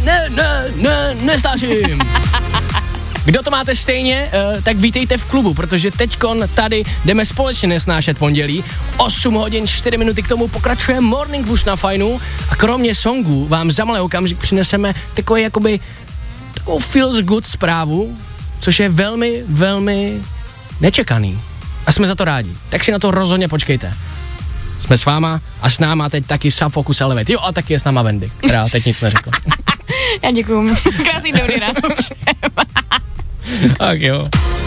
nestáším. Kdo to máte stejně, tak vítejte v klubu, protože teďkon tady jdeme společně nesnášet pondělí. 8 hodin, 4 minuty k tomu pokračuje Morning Boost na Fajnu a kromě songů vám za malý okamžik přineseme takovou feels good zprávu, což je velmi, velmi nečekaný. A jsme za to rádi. Tak si na to rozhodně počkejte. Jsme s váma a s náma teď taky Focus Elevate. Jo, a taky je s náma Wendy, která teď nic neřekla. Já děkuju. Krásný dobrý ráno. Tak jo.